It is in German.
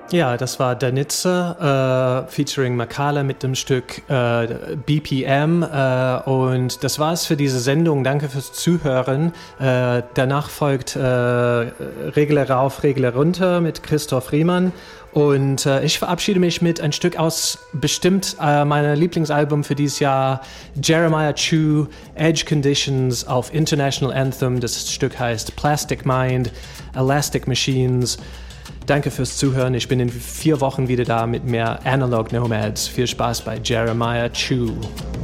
Ja, das war Danitze featuring Makala mit dem Stück BPM und das war's für diese Sendung. Danke fürs Zuhören. Danach folgt Regler rauf, Regler runter mit Christoph Riemann und ich verabschiede mich mit ein Stück aus bestimmt meiner Lieblingsalbum für dieses Jahr, Jeremiah Chu, Edge Conditions auf International Anthem. Das Stück heißt Plastic Mind, Elastic Machines. Danke fürs Zuhören. Ich bin in 4 Wochen wieder da mit mehr Analog Nomads. Viel Spaß bei Jeremiah Chu.